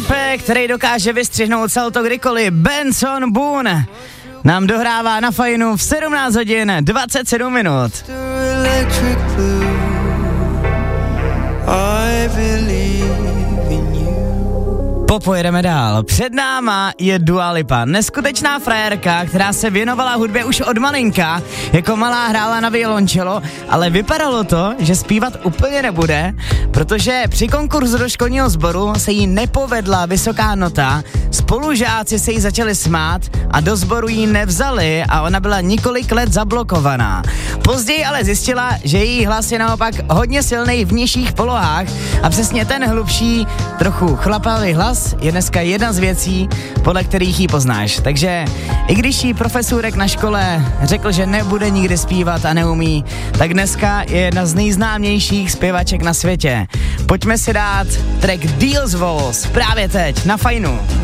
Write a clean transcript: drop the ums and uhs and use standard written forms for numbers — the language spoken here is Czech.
týpek, který dokáže vystřihnout salto kdykoliv, Benson Boone, nám dohrává na Fajnu v 17 hodin 27 minut. Popojedeme dál. Před náma je Dua Lipa, neskutečná frérka, která se věnovala hudbě už od malinka, jako malá hrála na violončelo, ale vypadalo to, že zpívat úplně nebude, protože při konkurzu do školního sboru se jí nepovedla vysoká nota, spolužáci se jí začali smát a do sboru jí nevzali a ona byla několik let zablokovaná. Později ale zjistila, že její hlas je naopak hodně silný v nižších polohách a přesně ten hlubší, trochu chlapavý hlas je dneska jedna z věcí, podle kterých ji poznáš. Takže i když jí profesůrek na škole řekl, že nebude nikdy zpívat a neumí, tak dneska je jedna z nejznámějších zpěvaček na světě. Pojďme si dát track Deals Walls právě teď na Fajnu.